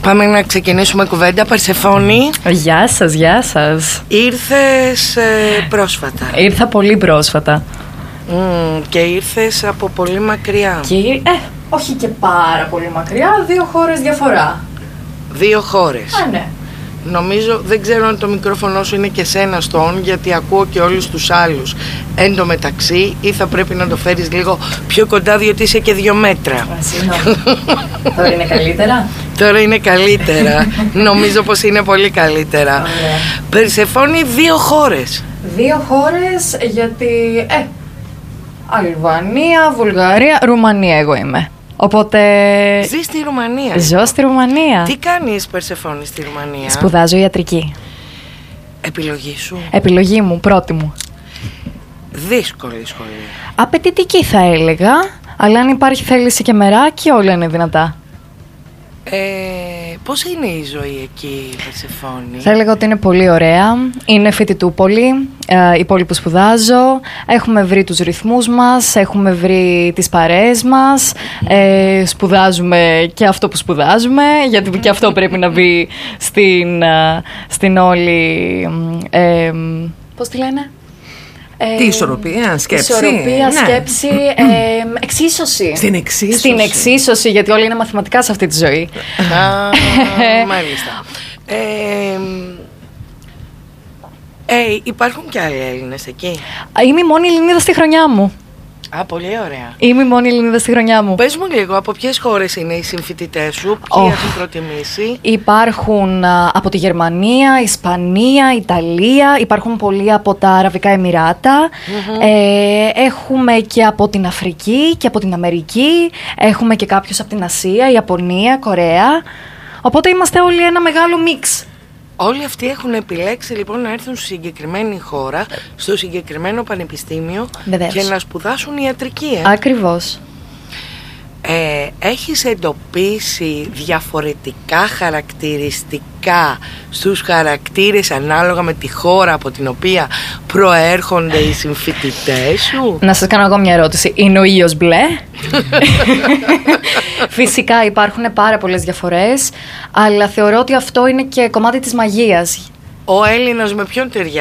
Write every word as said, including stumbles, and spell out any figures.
Πάμε να ξεκινήσουμε κουβέντα. Περσεφόνη. Γεια σας, γεια σας. Ήρθες ε, πρόσφατα. Ήρθα πολύ πρόσφατα. Mm, και ήρθες από πολύ μακριά. Και, ε, όχι και πάρα πολύ μακριά, δύο χώρες διαφορά. Δύο χώρες. Α, ναι. Νομίζω, δεν ξέρω αν το μικρόφωνο σου είναι και σένα στο on, γιατί ακούω και όλους τους άλλους. Εν τω μεταξύ, ή θα πρέπει να το φέρεις λίγο πιο κοντά, διότι είσαι και δύο μέτρα. Συγγνώμη. Τώρα είναι καλύτερα. Τώρα είναι καλύτερα. Νομίζω πως είναι πολύ καλύτερα. Ωραία. Περσεφόνη, δύο χώρες. Δύο χώρες γιατί, ε, Αλβανία, Βουλγαρία, Ρουμανία εγώ είμαι. Οπότε... Ζεις στη Ρουμανία. Ζω στη Ρουμανία. Τι κάνεις, Περσεφόνη, στη Ρουμανία? Σπουδάζω ιατρική. Επιλογή σου? Επιλογή μου, πρώτη μου. Δύσκολη σχολή. Απαιτητική θα έλεγα, αλλά αν υπάρχει θέληση και μεράκι, όλα είναι δυνατά. Ε, πώς είναι η ζωή εκεί, Περσεφόνη? Θα έλεγα ότι είναι πολύ ωραία. Είναι φοιτητούπολη, ε, η πόλη που σπουδάζω. Έχουμε βρει τους ρυθμούς μας, έχουμε βρει τις παρέες μας. Ε, σπουδάζουμε και αυτό που σπουδάζουμε, γιατί και αυτό πρέπει να μπει στην, ε, στην όλη... Ε, πώς τη λένε? Ε, Τι ισορροπία, σκέψη. Ισορροπία, ναι. σκέψη, ε, εξίσωση. Στην εξίσωση. Στην εξίσωση, γιατί όλα είναι μαθηματικά σε αυτή τη ζωή. Α, μάλιστα. Ε, ε, υπάρχουν και άλλοι Έλληνες εκεί? Είμαι η μόνη Ελληνίδα στη χρονιά μου. Α, πολύ ωραία. Είμαι η μόνη Ελληνίδα στη χρονιά μου. Πες μου λίγο, από ποιες χώρες είναι οι συμφοιτητές σου, ποιοι Oh. έχουν προτιμήσει? Υπάρχουν α, από τη Γερμανία, Ισπανία, Ιταλία, υπάρχουν πολλοί από τα Αραβικά Εμιράτα, mm-hmm. ε, έχουμε και από την Αφρική και από την Αμερική, έχουμε και κάποιους από την Ασία, Ιαπωνία, Κορέα, οπότε είμαστε όλοι ένα μεγάλο μίξ. Όλοι αυτοί έχουν επιλέξει λοιπόν να έρθουν στη συγκεκριμένη χώρα, στο συγκεκριμένο πανεπιστήμιο. Βεβαίως. Και να σπουδάσουν ιατρική. Ε. Ακριβώς. Ε, έχεις εντοπίσει διαφορετικά χαρακτηριστικά στους χαρακτήρες ανάλογα με τη χώρα από την οποία προέρχονται οι συμφοιτητές σου? Να σας κάνω εγώ μια ερώτηση. Είναι ο ήλιος μπλε? Φυσικά υπάρχουν πάρα πολλές διαφορές, αλλά θεωρώ ότι αυτό είναι και κομμάτι της μαγείας. Ο Έλληνας με ποιον ταιριάζει?